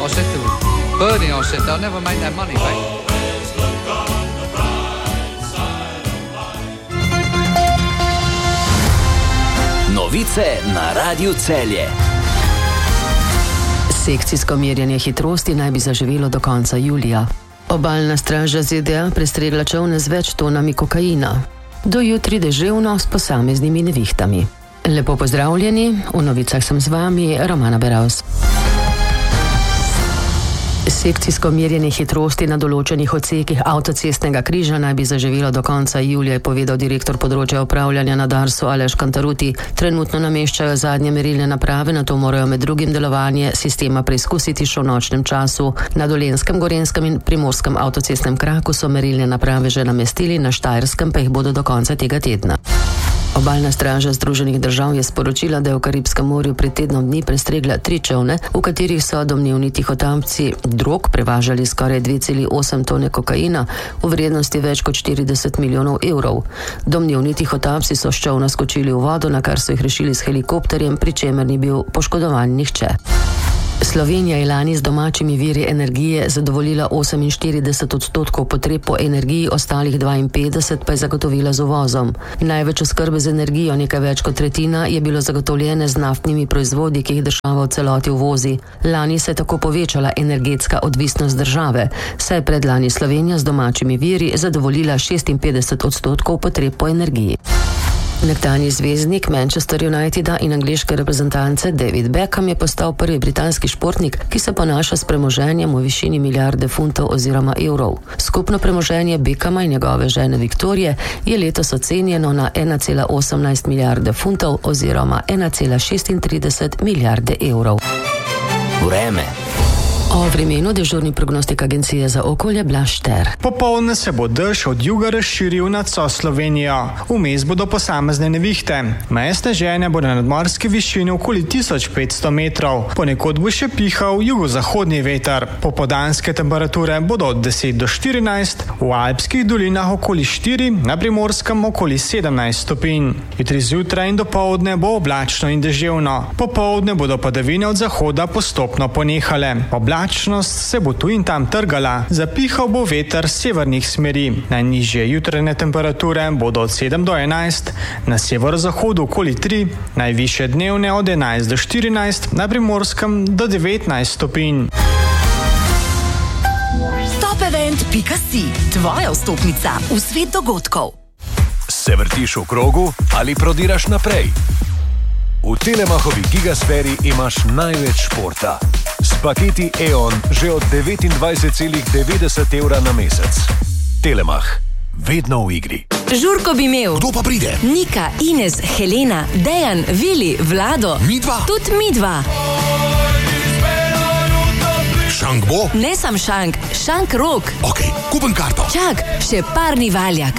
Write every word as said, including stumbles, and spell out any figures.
I said to Bernie, I said, they'll never make that money back. Novice na Radiu Celje. Sekcijsko merjenje hitrosti naj bi zaživelo do konca julija. Obalna straža Z D A prestregla čolne z več tonami kokaina. Do jutri deževno s posameznimi nevihtami. Lepo pozdravljeni, v novicah sem z vami, Romana Beravs. Sekcijsko merjenje hitrosti na določenih odsekih avtocestnega križa naj bi zaživelo do konca julija, je povedal direktor področja upravljanja na Darsu Aleš Kantaruti. Trenutno nameščajo zadnje merilne naprave, na to morajo med drugim delovanje sistema preizkusiti še v nočnem času. Na Dolenjskem, Gorenjskem in Primorskem avtocestnem kraku so merilne naprave že namestili, na Štajerskem pa jih bodo do konca tega tedna. Obalna straža Združenih držav je sporočila, da je v Karibskem morju pred tednom dni prestregla tri čolne, v katerih so domnevni tihotapci drog prevažali skoraj dve celi osem tone kokaina v vrednosti več kot štirideset milijonov evrov. Domnevni tihotapci so s čolna skočili v vodo, na kar so jih rešili s helikopterjem, pri čemer ni bil poškodovan nihče. Slovenija je lani z domačimi viri energije zadovoljila oseminštirideset odstotkov potreb po energiji, ostalih dvainpetdeset pa je zagotovila z uvozom. Največ oskrbe z energijo, nekaj več kot tretjina, je bilo zagotovljene z naftnimi proizvodi, ki jih država v celoti uvozi. Lani se je tako povečala energetska odvisnost države, saj je predlani Slovenija z domačimi viri zadovoljila šestinpetdeset odstotkov potreb po energiji. Nekdanji zvezdnik Manchester Uniteda in angleške reprezentance David Beckham je postal prvi britanski športnik, ki se ponaša s premoženjem v višini milijarde funtov oziroma evrov. Skupno premoženje Beckhama in njegove žene Viktorije je letos ocenjeno na ena cela osemnajst milijarde funtov oziroma ena cela šestintrideset milijarde evrov. Vreme. O vremenu dežurni prognostik agencije za okolje Blaž Šter. Popoldne se bo dež od juga razširil nad vso Slovenijo. Vmes bodo posamezne nevihte. Meje sneženja bo na nadmorski višini okoli tisoč petsto metrov. Ponekod bo še pihal jugozahodni veter. Popoldanske temperature bodo od deset do štirinajst, v alpskih dolinah okoli štiri, na Primorskem okoli sedemnajst stopinj. Jutri zjutraj in dopoldne bo oblačno in deževno. Popoldne bodo padavine od zahoda postopno ponehale. Oblačnost se bo tu in tam trgala, zapihal bo veter severnih smeri. Najnižje jutrajne temperature bodo od sedem do enajst, na severozahodu okoli tri, najvišje dnevne od enajst do štirinajst, na Primorskem do devetnajst stopinj. Topevent pika si, tvoja vstopnica v svet dogodkov. Se vrtiš v krogu ali prodiraš naprej? V Telemachovi gigasferi imaš največ športa. S paketi E O N že od devetindvajset celih devetdeset evra na mesec. Telemach. Vedno v igri. Žurko bi imel. Kdo pa pride? Nika, Ines, Helena, Dejan, Vili, Vlado. Midva? Tudi midva. Šank bo? Ne sam šank, šank rok. Ok, kupim karto. Čak, še parni valjak.